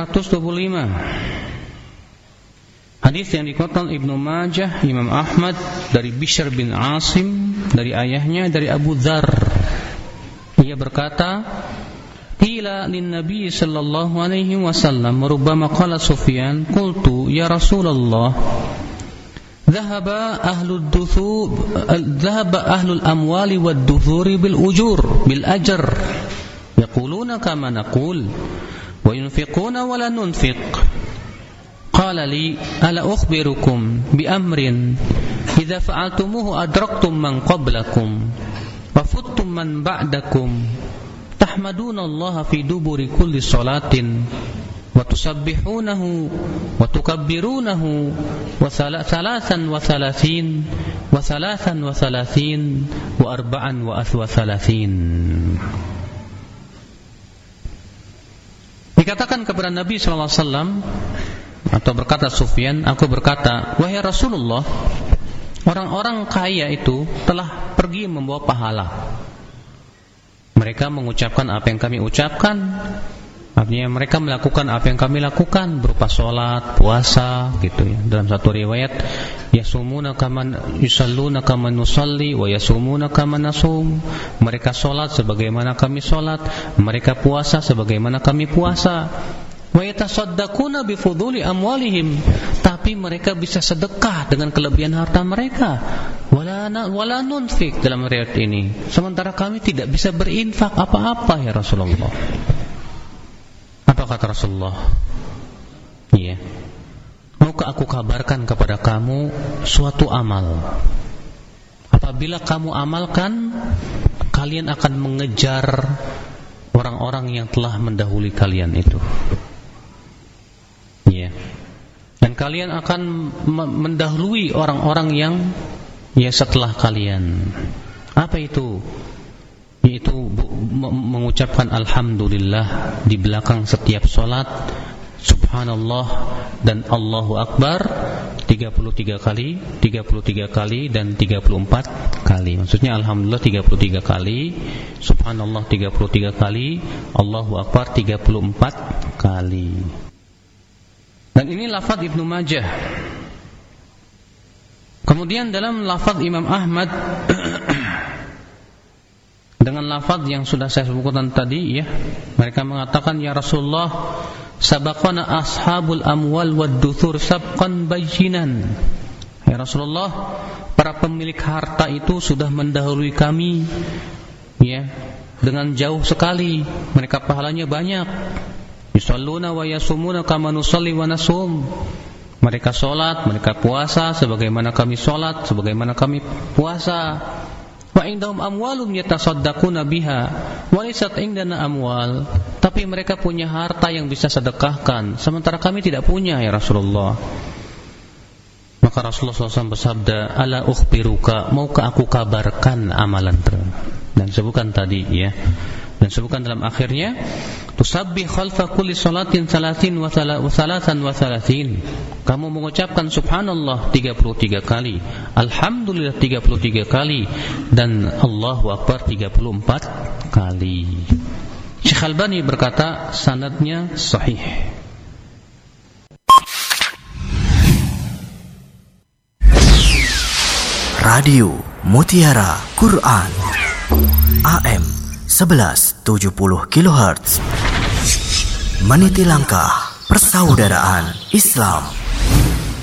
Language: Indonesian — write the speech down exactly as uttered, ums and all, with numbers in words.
seratus dua puluh lima. Hadis yang dikeluarkan Ibnu Majah, Imam Ahmad dari Bishr bin Asim dari ayahnya dari Abu Dzar. Ia berkata, "Qila lin Nabi sallallahu alaihi wasallam, rubbama qala Sufyan, qultu ya Rasulullah, dhahaba ahlud duthur dhahaba ahlul amwali wad duthuri bil ujur bil ajr yaquluna kama naqul wa yunfiquna wa la nunfiq." Qala li ala ukhbirukum bi amrin idza fa'altumuhu adraktum man qablakum wa futtum man ba'dakum tahmaduna Allah fi duburi kulli salatin wa tusabbihunahu wa tukabbirunahu wa salasan wa salasin wa salasan wa salasin wa arba'an wa aswa salasin. Dikatakan kepada Nabi sallallahu alaihi wasallam, atau berkata Sufyan, aku berkata, wahai Rasulullah, orang-orang kaya itu telah pergi membawa pahala. Mereka mengucapkan apa yang kami ucapkan, artinya mereka melakukan apa yang kami lakukan berupa sholat, puasa, gitu ya. Dalam satu riwayat, yasumuna kaman yusalluna kaman nusalli wa yasumuna kaman nasum. Mereka sholat sebagaimana kami sholat, mereka puasa sebagaimana kami puasa. Wa yatasaddaquna bi fuduli amwalihim, tapi mereka bisa sedekah dengan kelebihan harta mereka. Wala wala nunfik dalam riwayat ini, sementara kami tidak bisa berinfak apa-apa ya Rasulullah. Apa kata Rasulullah? Iya. Maukah aku kabarkan kepada kamu suatu amal? Apabila kamu amalkan, kalian akan mengejar orang-orang yang telah mendahului kalian itu. Ya. Dan kalian akan mendahului orang-orang yang ya setelah kalian. Apa itu? Yaitu mengucapkan alhamdulillah di belakang setiap salat, subhanallah dan Allahu akbar tiga puluh tiga kali, tiga puluh tiga kali dan tiga puluh empat kali. Maksudnya alhamdulillah tiga puluh tiga kali, subhanallah tiga puluh tiga kali, Allahu akbar tiga puluh empat kali. Dan ini lafaz Ibnu Majah. Kemudian dalam lafaz Imam Ahmad dengan lafaz yang sudah saya sebutkan tadi ya, mereka mengatakan ya Rasulullah, sabaqana ashabul amwal wad duthur sabqan bayyinan. Ya Rasulullah, para pemilik harta itu sudah mendahului kami ya dengan jauh sekali, mereka pahalanya banyak. Yusalluna wa yasumuna kama nusalli wa nasum. Mereka salat, mereka puasa sebagaimana kami salat, sebagaimana kami puasa. Wa indahum amwalum yatasaddaquna biha wa laysat indana amwal. Tapi mereka punya harta yang bisa sedekahkan, sementara kami tidak punya ya Rasulullah. Maka Rasulullah shallallahu alaihi wasallam bersabda, ala ukhbiruka, maukah aku kabarkan amalan tersebut? Dan sebutkan tadi ya. Dan sebutkan dalam akhirnya, tusabbih khalfa kulli salatin salatin wa salasan wa salasin. Kamu mengucapkan subhanallah tiga puluh tiga kali, alhamdulillah tiga puluh tiga kali, dan Allahu akbar tiga puluh empat kali. Syekh Albani berkata sanadnya sahih. Radio Mutiara Quran A M sebelas tujuh puluh kilohertz, meniti langkah persaudaraan Islam.